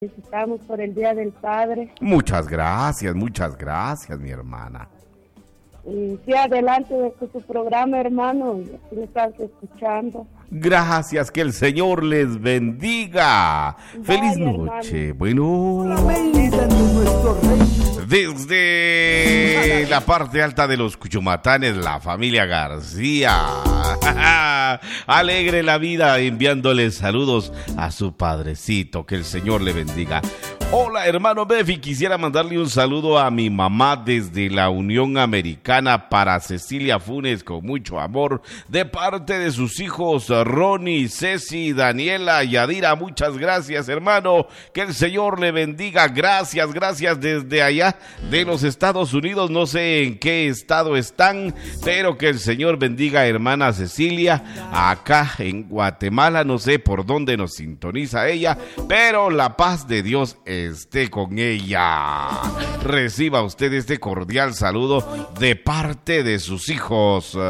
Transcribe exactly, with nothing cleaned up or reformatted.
Felicitamos por el Día del Padre. Muchas gracias, muchas gracias, mi hermana. Y sí, adelante con su programa, hermano. Y aquí le estás escuchando. Gracias, que el Señor les bendiga. Bye, Feliz noche. Hermano. Bueno, desde la parte alta de los Cuchumatanes, la familia García. Alegre la vida enviándole saludos a su padrecito. Que el Señor le bendiga. Hola, hermano Befi, quisiera mandarle un saludo a mi mamá desde la Unión Americana para Cecilia Funes con mucho amor de parte de sus hijos Ronnie, Ceci, Daniela y Adira. Muchas gracias, hermano, que el Señor le bendiga. Gracias, gracias desde allá de los Estados Unidos, no sé en qué estado están, pero que el Señor bendiga a hermana Cecilia acá en Guatemala, no sé por dónde nos sintoniza ella, pero la paz de Dios es esté con ella. Reciba usted este cordial saludo de parte de sus hijos.